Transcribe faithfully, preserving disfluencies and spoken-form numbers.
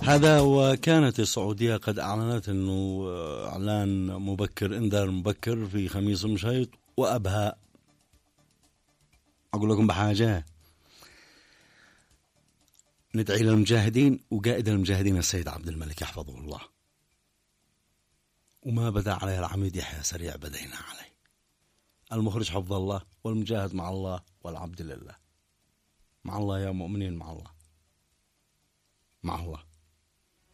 هذا وكانت السعودية قد أعلنت أنه إعلان مبكر، إنذار مبكر في خميس مشيط وأبها. أقول لكم بحاجة، ندعي للمجاهدين وقائد المجاهدين السيد عبد الملك يحفظه الله، وما بدأ عليه العميد يحيى سريع بدينا عليه. المخرج حفظ الله، والمجاهد مع الله، والعبد لله. مع الله يا مؤمنين، مع الله، مع الله.